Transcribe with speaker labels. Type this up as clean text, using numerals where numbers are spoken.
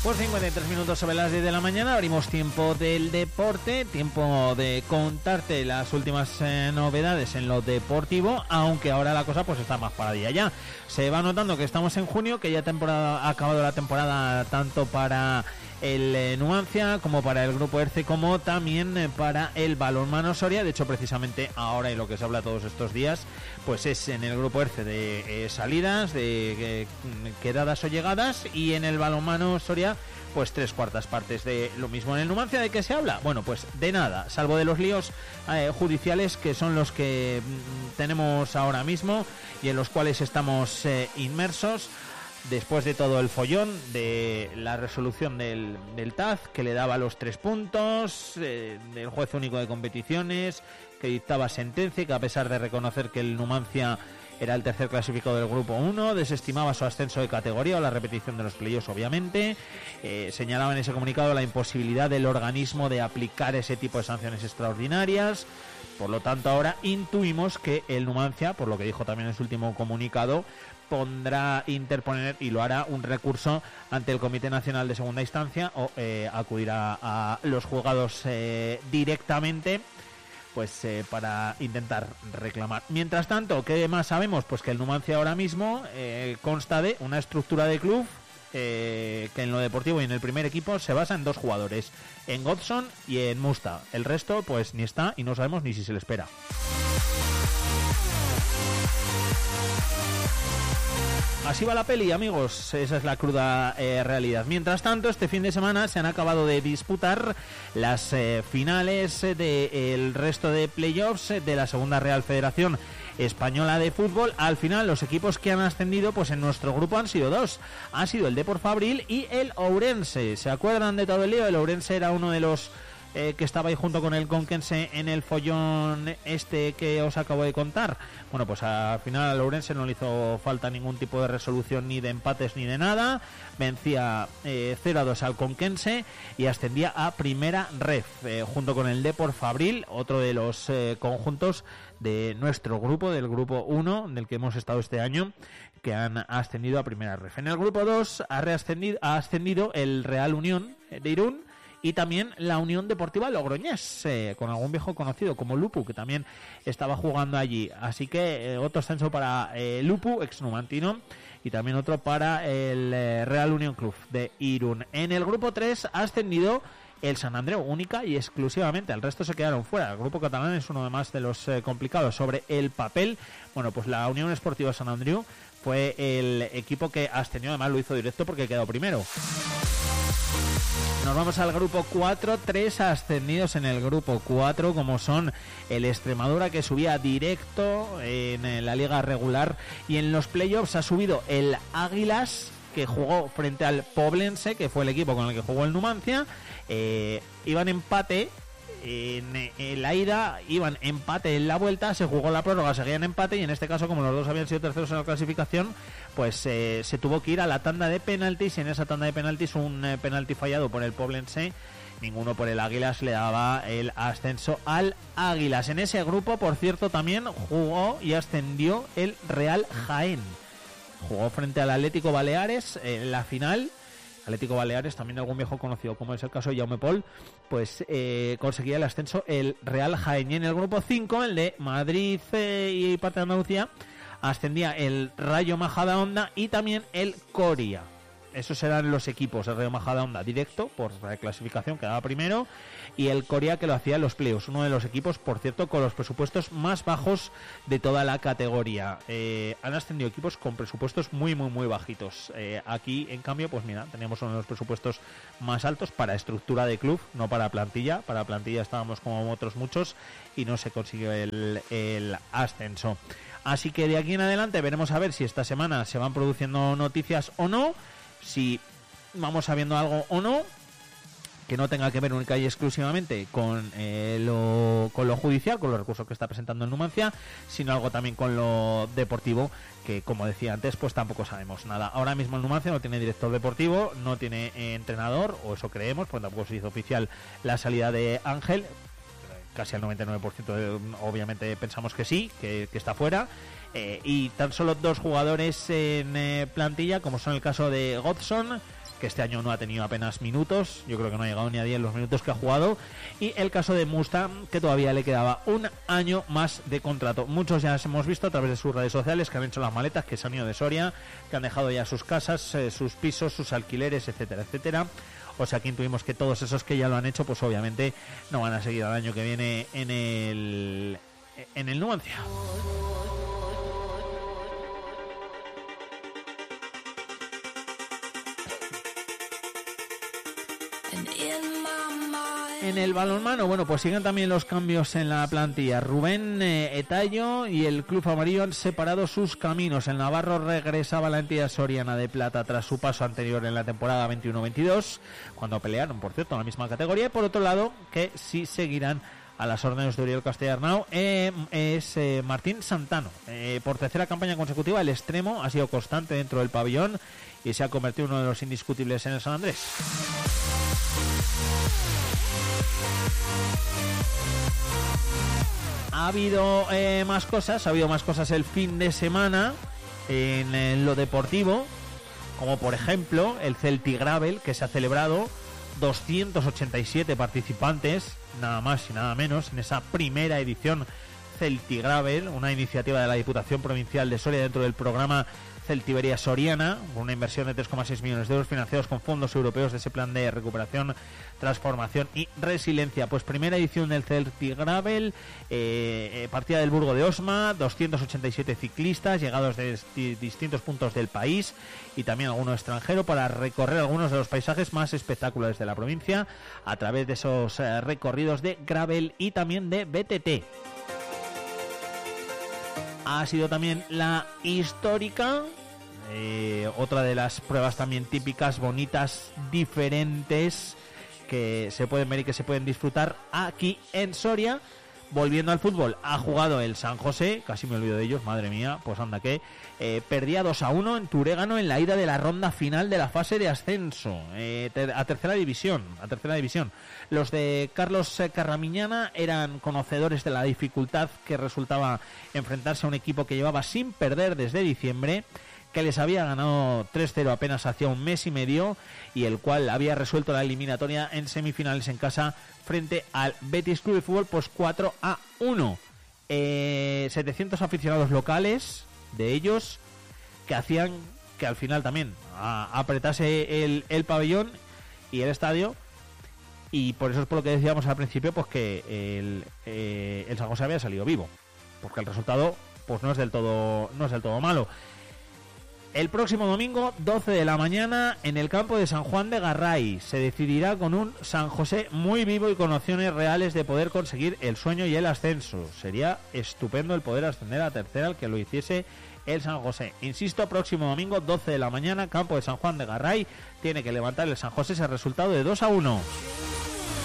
Speaker 1: Por 53 minutos sobre las 10 de la mañana abrimos tiempo del deporte, tiempo de contarte las últimas novedades en lo deportivo, aunque ahora la cosa pues está más paradilla ya. Se va notando que estamos en junio, que ya ha acabado la temporada tanto para el Numancia como para el Grupo ERCE, como también para el Balonmano Soria. De hecho, precisamente ahora, y lo que se habla todos estos días, pues es en el Grupo ERCE de salidas, de quedadas o llegadas, y en el Balonmano Soria pues 3/4 partes de lo mismo. En el Numancia, ¿de qué se habla? Bueno, pues de nada, salvo de los líos judiciales, que son los que tenemos ahora mismo y en los cuales estamos inmersos. Después de todo el follón de la resolución del TAZ, que le daba los 3 puntos, del juez único de competiciones, que dictaba sentencia, que a pesar de reconocer que el Numancia era el tercer clasificado del Grupo 1, desestimaba su ascenso de categoría o la repetición de los playoffs, obviamente. Señalaba en ese comunicado la imposibilidad del organismo de aplicar ese tipo de sanciones extraordinarias. Por lo tanto, ahora intuimos que el Numancia, por lo que dijo también en su último comunicado, pondrá interponer, y lo hará, un recurso ante el Comité Nacional de Segunda Instancia, o acudirá a los juzgados directamente, pues para intentar reclamar. Mientras tanto, ¿qué más sabemos? Pues que el Numancia ahora mismo consta de una estructura de club que en lo deportivo y en el primer equipo se basa en 2 jugadores, en Godson y en Musta. El resto pues ni está y no sabemos ni si se le espera. Así va la peli, amigos, esa es la cruda realidad. Mientras tanto, este fin de semana se han acabado de disputar las finales del resto de playoffs de la Segunda Real Federación Española de Fútbol. Al final, los equipos que han ascendido pues en nuestro grupo han sido 2. Ha sido el Depor Fabril y el Ourense. ¿Se acuerdan de todo el lío? El Ourense era uno de los que estaba ahí junto con el Conquense en el follón este que os acabo de contar. Bueno, pues al final al Ourense no le hizo falta ningún tipo de resolución, ni de empates ni de nada. Vencía 0-2 al Conquense y ascendía a Primera Ref, junto con el Depor Fabril, otro de los conjuntos de nuestro grupo, del Grupo 1, del que hemos estado este año, que han ascendido a Primera Ref. En el Grupo 2 ha ascendido el Real Unión de Irún, y también la Unión Deportiva Logroñés, con algún viejo conocido como Lupu, que también estaba jugando allí. Ascenso para Lupu, ex-numantino, y también otro para el Real Unión Club de Irún. En el Grupo 3 ha ascendido el Sant Andreu, única y exclusivamente. El resto se quedaron fuera. El grupo catalán es uno más de los complicados sobre el papel. Bueno, pues la Unión Esportiva Sant Andreu fue el equipo que ascendió, además lo hizo directo porque quedó primero. Nos vamos al grupo 4, 3 ascendidos en el grupo 4, como son el Extremadura, que subía directo en la liga regular, y en los playoffs ha subido el Águilas, que jugó frente al Poblense, que fue el equipo con el que jugó el Numancia. Iban empate en la ida, iban empate en la vuelta, se jugó la prórroga, seguían empate, y en este caso, como los dos habían sido terceros en la clasificación, pues se tuvo que ir a la tanda de penaltis, y en esa tanda de penaltis un penalti fallado por el Poblense, ninguno por el Águilas, le daba el ascenso al Águilas. En ese grupo, por cierto, también jugó y ascendió el Real Jaén. Jugó frente al Atlético Baleares en la final. Atlético Baleares, también algún viejo conocido, como es el caso de Jaume Pol, pues conseguía el ascenso el Real Jaén. Y en el grupo 5, el de Madrid y parte de Andalucía, ascendía el Rayo Majadahonda y también el Coria. Esos eran los equipos. El Rayo Majadahonda directo por clasificación, quedaba primero, y el Coria, que lo hacía en los playoffs, uno de los equipos, por cierto, con los presupuestos más bajos de toda la categoría. Han ascendido equipos con presupuestos muy bajitos. Aquí, en cambio, pues mira, teníamos uno de los presupuestos más altos para estructura de club, no para plantilla. Para plantilla estábamos como otros muchos y no se consiguió el ascenso. Así que de aquí en adelante veremos a ver si esta semana se van produciendo noticias o no, si vamos sabiendo algo o no, que no tenga que ver única y exclusivamente con lo judicial, con los recursos que está presentando el Numancia, sino algo también con lo deportivo, que como decía antes, pues tampoco sabemos nada. Ahora mismo el Numancia no tiene director deportivo, no tiene entrenador, o eso creemos, pues tampoco se hizo oficial la salida de Ángel. Casi al 99% obviamente pensamos que sí, que está fuera, y tan solo 2 jugadores en plantilla, como son el caso de Godson, que este año no ha tenido apenas minutos, yo creo que no ha llegado ni a 10 los minutos que ha jugado, y el caso de Musta, que todavía le quedaba un año más de contrato. Muchos ya hemos visto a través de sus redes sociales que han hecho las maletas, que se han ido de Soria, que han dejado ya sus casas, sus pisos, sus alquileres, etcétera, etcétera. O sea, aquí intuimos que todos esos que ya lo han hecho, pues obviamente no van a seguir al año que viene en el Numancia. En el balonmano, bueno, pues siguen también los cambios en la plantilla. Rubén Etayo y el Club Amarillo han separado sus caminos. El navarro regresaba a la entidad soriana de plata tras su paso anterior en la temporada 21-22, cuando pelearon, por cierto, en la misma categoría. Y por otro lado, que sí seguirán a las órdenes de Uriel Castellarnau es Martín Santano. Por tercera campaña consecutiva, el extremo ha sido constante dentro del pabellón y se ha convertido en uno de los indiscutibles en el San Andrés. Ha habido más cosas el fin de semana en lo deportivo, como por ejemplo el Celtic Gravel, que se ha celebrado, 287 participantes, nada más y nada menos, en esa primera edición Celtic Gravel, una iniciativa de la Diputación Provincial de Soria dentro del programa Celtiberia Soriana, con una inversión de 3,6 millones de euros financiados con fondos europeos de ese plan de recuperación, transformación y resiliencia. Pues primera edición del Celtic Gravel, partida del Burgo de Osma, 287 ciclistas llegados de distintos puntos del país y también alguno extranjero, para recorrer algunos de los paisajes más espectaculares de la provincia a través de esos recorridos de gravel y también de BTT. Ha sido también la histórica, otra de las pruebas también típicas, bonitas, diferentes, que se pueden ver y que se pueden disfrutar aquí en Soria. Volviendo al fútbol, ha jugado el San José, casi me olvido de ellos, madre mía, pues anda que perdía 2-1 en Turégano en la ida de la ronda final de la fase de ascenso a tercera división. Los de Carlos Carramiñana eran conocedores de la dificultad que resultaba enfrentarse a un equipo que llevaba sin perder desde diciembre, que les había ganado 3-0 apenas hacía un mes y medio, y el cual había resuelto la eliminatoria en semifinales en casa frente al Betis Club de Fútbol, pues 4-1. 700 aficionados locales de ellos, que hacían que al final también apretase el pabellón y el estadio, y por eso es por lo que decíamos al principio, pues que el San José había salido vivo, porque el resultado pues no es del todo malo. El próximo domingo, 12 de la mañana, en el campo de San Juan de Garray, se decidirá con un San José muy vivo y con opciones reales de poder conseguir el sueño y el ascenso. Sería estupendo el poder ascender a tercera, al que lo hiciese el San José. Insisto, próximo domingo, 12 de la mañana, campo de San Juan de Garray, tiene que levantar el San José ese resultado de 2-1.